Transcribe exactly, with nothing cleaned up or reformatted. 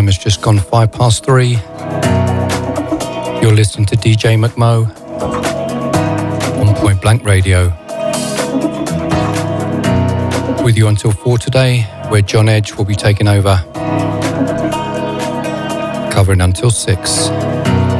time has just gone five past three. You're listening to D J McMo on Point Blank Radio. With you until four today, where John Edge will be taking over, covering until six.